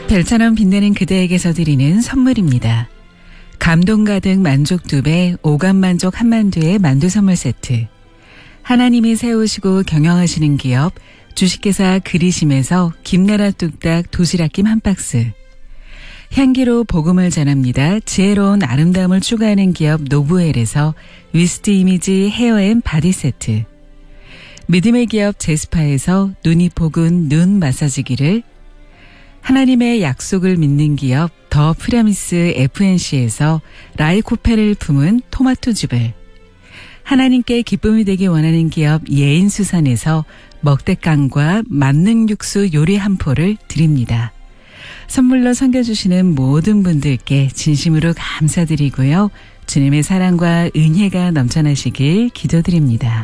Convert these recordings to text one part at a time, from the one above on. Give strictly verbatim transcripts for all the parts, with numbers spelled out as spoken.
별처럼 빛나는 그대에게서 드리는 선물입니다. 감동 가득 만족 두 배, 오감 만족 한만두의 만두 선물 세트. 하나님이 세우시고 경영하시는 기업 주식회사 그리심에서 김나라 뚝딱 도시락김 한 박스. 향기로 복음을 전합니다. 지혜로운 아름다움을 추구하는 기업 노브웰에서 위스트 이미지 헤어앤 바디 세트. 믿음의 기업 제스파에서 눈이 포근 눈 마사지기를, 하나님의 약속을 믿는 기업 더 프라미스 에프엔씨에서 라이코페를 품은 토마토즙을, 하나님께 기쁨이 되기 원하는 기업 예인수산에서 먹대깡과 만능 육수 요리 한 포를 드립니다. 선물로 섬겨주시는 모든 분들께 진심으로 감사드리고요. 주님의 사랑과 은혜가 넘쳐나시길 기도드립니다.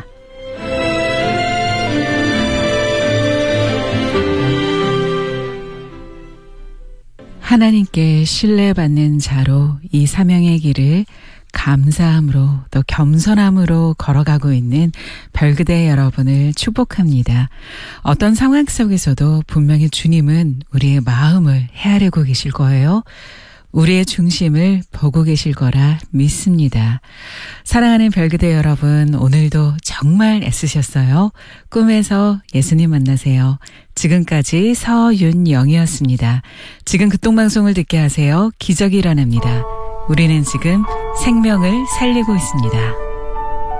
하나님께 신뢰받는 자로 이 사명의 길을 감사함으로 또 겸손함으로 걸어가고 있는 별그대 여러분을 축복합니다. 어떤 상황 속에서도 분명히 주님은 우리의 마음을 헤아리고 계실 거예요. 우리의 중심을 보고 계실 거라 믿습니다. 사랑하는 별그대 여러분, 오늘도 정말 애쓰셨어요. 꿈에서 예수님 만나세요. 지금까지 서윤영이었습니다. 지금 극동방송을 듣게 하세요. 기적이 일어납니다. 우리는 지금 생명을 살리고 있습니다.